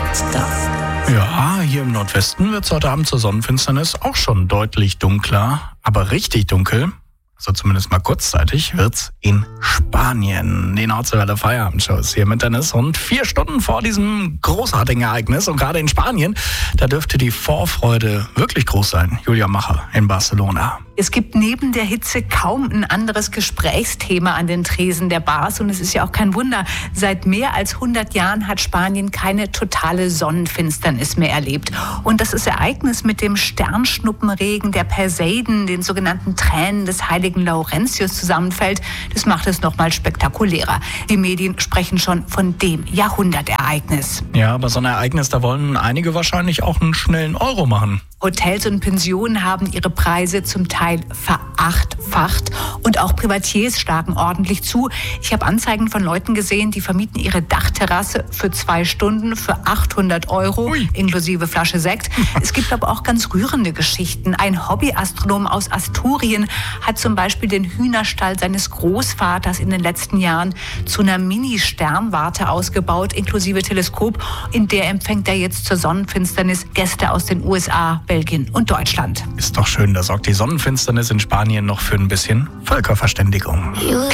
da. Ja, hier im Nordwesten wird es heute Abend zur Sonnenfinsternis auch schon deutlich dunkler. Aber richtig dunkel, also zumindest mal kurzzeitig, wird's in Spanien. Die Nordseewelle Feierabendshow ist hier mit Dennis und 4 Stunden vor diesem großartigen Ereignis. Und gerade in Spanien, da dürfte die Vorfreude wirklich groß sein. Julia Macher in Barcelona. Es gibt neben der Hitze kaum ein anderes Gesprächsthema an den Tresen der Bars. Und es ist ja auch kein Wunder. Seit mehr als 100 Jahren hat Spanien keine totale Sonnenfinsternis mehr erlebt. Und das Ereignis mit dem Sternschnuppenregen der Perseiden, den sogenannten Tränen des heiligen Laurentius zusammenfällt, das macht es noch mal spektakulärer. Die Medien sprechen schon von dem Jahrhundertereignis. Ja, aber so ein Ereignis, da wollen einige wahrscheinlich auch einen schnellen Euro machen. Hotels und Pensionen haben ihre Preise zum Teil verachtfacht und auch Privatiers schlagen ordentlich zu. Ich habe Anzeigen von Leuten gesehen, die vermieten ihre Dachterrasse für 2 Stunden für 800 €, inklusive Flasche Sekt. Es gibt aber auch ganz rührende Geschichten. Ein Hobbyastronom aus Asturien hat zum Beispiel den Hühnerstall seines Großvaters in den letzten Jahren zu einer Mini-Sternwarte ausgebaut, inklusive Teleskop. In der empfängt er jetzt zur Sonnenfinsternis Gäste aus den USA, Belgien und Deutschland. Ist doch schön, da sorgt die Sonnenfinsternis in Spanien noch für ein bisschen Völkerverständigung.